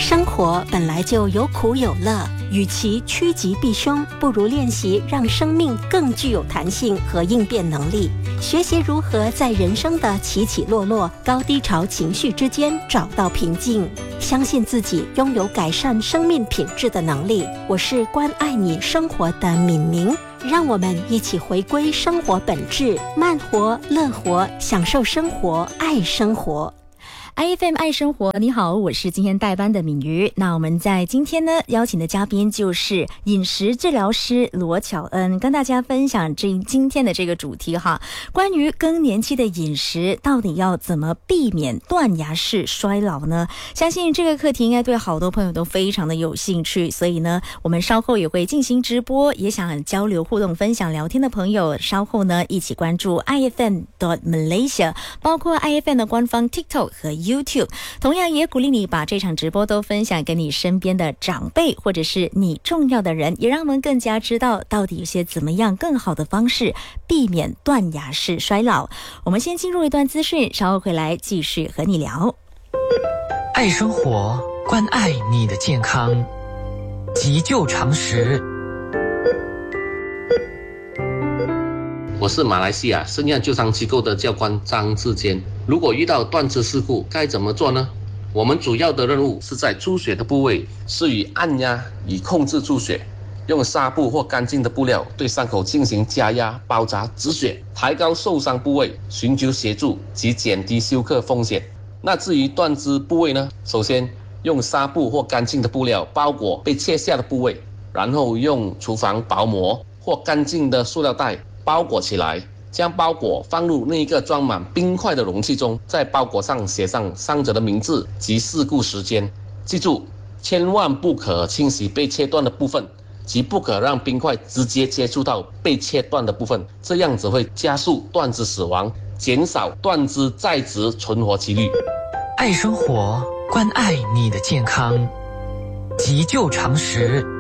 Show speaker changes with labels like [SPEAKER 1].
[SPEAKER 1] 生活本来就有苦有乐，与其趋吉避凶，不如练习让生命更具有弹性和应变能力，学习如何在人生的起起落落、高低潮情绪之间找到平静，相信自己拥有改善生命品质的能力。我是关爱你生活的敏明，让我们一起回归生活本质，慢活、乐活，享受生活，爱生活。
[SPEAKER 2] IFM 爱生活，你好，我是今天代班的敏瑜。那我们在今天呢邀请的嘉宾就是饮食治疗师罗巧恩，跟大家分享今天的这个主题哈，关于更年期的饮食到底要怎么避免断崖式衰老呢？相信这个课题应该对好多朋友都非常的有兴趣，所以呢我们稍后也会进行直播，也想交流互动分享聊天的朋友稍后呢一起关注 IFM.Malaysia， 包括 IFM 的官方 TikTok 和YouTube， 同样也鼓励你把这场直播都分享给你身边的长辈或者是你重要的人，也让我们更加知道到底有些怎么样更好的方式避免断崖式衰老。我们先进入一段资讯，稍后回来继续和你聊。
[SPEAKER 3] 爱生活，关爱你的健康，急救常识。
[SPEAKER 4] 我是马来西亚圣亚救伤机构的教官张志坚。如果遇到断肢事故该怎么做呢？我们主要的任务是在出血的部位施予按压以控制出血，用纱布或干净的布料对伤口进行加压、包扎、止血，抬高受伤部位，寻求协助及减低休克风险。那至于断肢部位呢？首先用纱布或干净的布料包裹被切下的部位，然后用厨房薄膜或干净的塑料袋包裹起来，将包裹放入那一个装满冰块的容器中，在包裹上写上伤者的名字及事故时间。记住，千万不可清洗被切断的部分，即不可让冰块直接接触到被切断的部分，这样只会加速断肢死亡，减少断肢在职存活几率。
[SPEAKER 3] 爱生活，关爱你的健康，急救常识。